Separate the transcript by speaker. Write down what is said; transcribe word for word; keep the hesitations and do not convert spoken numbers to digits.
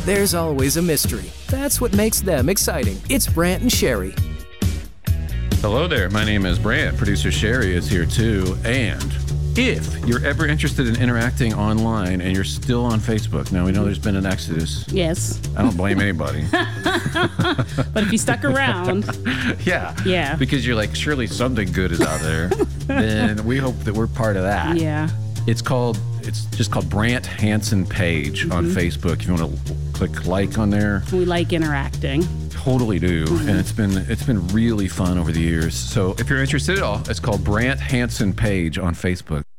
Speaker 1: there's always a mystery. That's what makes them exciting. It's Brant and Sherry.
Speaker 2: Hello there. My name is Brant. Producer Sherry is here too. And if you're ever interested in interacting online and you're still on Facebook, now we know there's been an exodus.
Speaker 3: Yes.
Speaker 2: I don't blame anybody.
Speaker 3: But if you stuck around.
Speaker 2: Yeah.
Speaker 3: Yeah.
Speaker 2: Because you're like, surely something good is out there. Then we hope that we're part of that.
Speaker 3: Yeah.
Speaker 2: It's called, it's just called Brant Hansen Page mm-hmm. on Facebook. If you want to click like on there.
Speaker 3: We like interacting.
Speaker 2: Totally do.
Speaker 3: Mm-hmm.
Speaker 2: And it's been it's been really fun over the years. So if you're interested at all, it's called Brant Hansen Page on Facebook.